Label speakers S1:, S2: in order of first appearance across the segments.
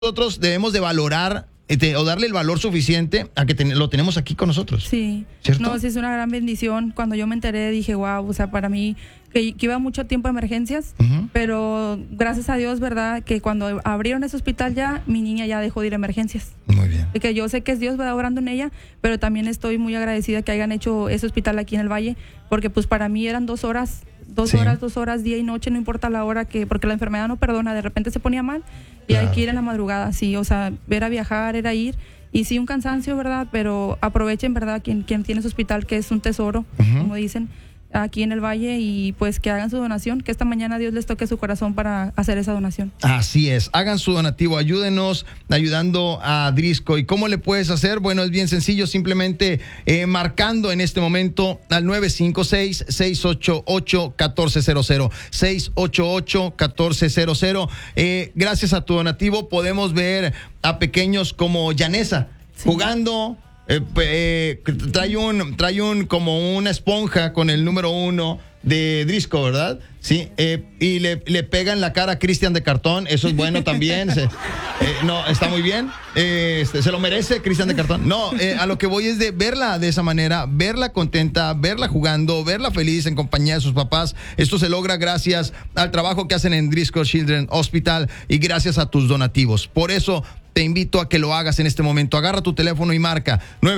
S1: nosotros debemos de valorar o darle el valor suficiente a que lo tenemos aquí con nosotros.
S2: Sí,
S1: ¿cierto?
S2: No, sí es una gran bendición. Cuando yo me enteré dije, wow, o sea, para mí que iba mucho tiempo a emergencias, pero gracias a Dios, ¿verdad? Que cuando abrieron ese hospital ya, mi niña ya dejó de ir a emergencias.
S1: Muy bien.
S2: Y que yo sé que es Dios, ¿verdad? Orando en ella, pero también estoy muy agradecida que hayan hecho ese hospital aquí en el Valle, porque pues para mí eran 2 horas,
S1: Sí.
S2: 2 horas, día y noche, no importa la hora porque la enfermedad no perdona, de repente se ponía mal y
S1: Claro.
S2: hay que ir en la madrugada, sí, o sea, era viajar, era ir, y sí un cansancio, ¿verdad? Pero aprovechen, ¿verdad? Quien tiene su hospital, que es un tesoro, como dicen, aquí en el Valle, y pues que hagan su donación, que esta mañana Dios les toque su corazón para hacer esa donación.
S1: Así es, hagan su donativo, ayúdenos ayudando a Drisco. ¿Y cómo le puedes hacer? Bueno, es bien sencillo, simplemente marcando en este momento al 956-688-1400, 688-1400. Gracias a tu donativo podemos ver a pequeños como Yanesa jugando. Trae un como una esponja con el número 1 de Drisco, ¿verdad? Sí, y le pega en la cara a Cristian de cartón. Eso es bueno también. No, está muy bien. Se lo merece Cristian de cartón. No, a lo que voy es de verla de esa manera, verla contenta, verla jugando, verla feliz en compañía de sus papás. Esto se logra gracias al trabajo que hacen en Driscoll Children's Hospital y gracias a tus donativos. Por eso te invito a que lo hagas en este momento. Agarra tu teléfono y marca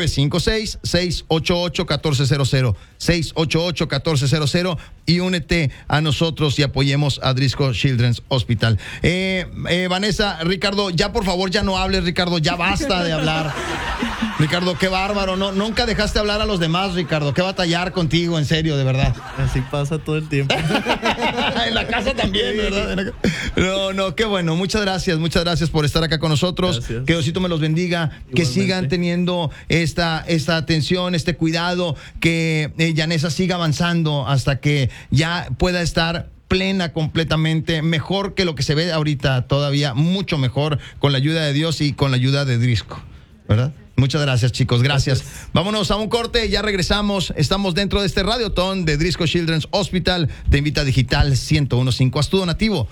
S1: 956-688-1400, 688-1400 y únete a nosotros y apoyemos a Driscoll Children's Hospital. Vanessa, Ricardo, ya por favor, ya no hables, Ricardo, ya basta de hablar. Ricardo, qué bárbaro, nunca dejaste hablar a los demás, Ricardo, qué batallar contigo, en serio, de verdad.
S3: Así pasa todo el tiempo.
S1: En la casa también, ¿verdad? No, qué bueno, muchas gracias por estar acá con nosotros.
S3: Gracias.
S1: Que Diosito me los bendiga,
S3: Igualmente.
S1: que sigan teniendo esta atención, este cuidado, que Yanesa siga avanzando hasta que ya pueda estar plena completamente, mejor que lo que se ve ahorita, todavía mucho mejor, con la ayuda de Dios y con la ayuda de Drisco, ¿verdad? Muchas gracias, chicos, gracias. Vámonos a un corte, ya regresamos. Estamos dentro de este Radiotón de Driscoll Children's Hospital. Te invita a Digital 101.5. Haz tu donativo,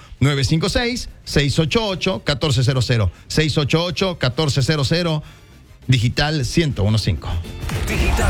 S1: 956-688-1400, 688-1400, Digital 101.5.
S4: Digital